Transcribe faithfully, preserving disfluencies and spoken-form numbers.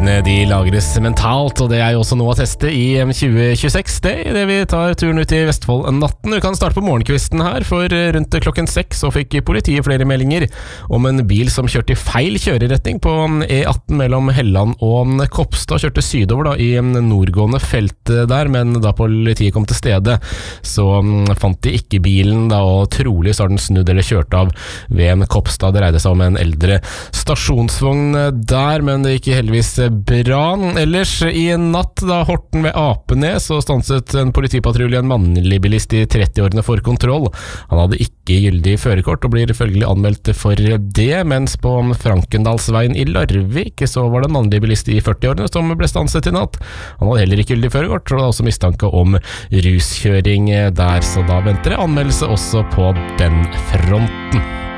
de lagres mentalt, og det er jo også noe å teste i tjue tjueseks. Det er det vi tar turen ut i Vestfold-natten. Vi kan starte på morgenkvisten her, for rundt klokken seks så fikk politiet flere meldinger om en bil som kjørte i feil kjøreretning på E atten mellom Helland og Kopstad. Kjørte sydover da i nordgående felt der, men da politiet kom til stedet, så fant de ikke bilen da, og trolig så har den snudd eller kjørt av ved Kopstad. Det dreide seg om en eldre stasjonsvogn der, men det gikk heldigvis bra. Ellers i natt, da Horten ved Apenes, så stanset en politipatrulje en mannlig bilist i trettiårene for kontroll. Han hadde ikke gyldig førerkort og blir følgelig anmeldt for det, mens på Frankendalsveien i Larvik så var det en mannlig bilist i førtiårene som ble stanset i natt. Han hadde heller ikke gyldig førerkort, og det var også mistanke om ruskjøring der, så da venter det anmeldelse også på den fronten.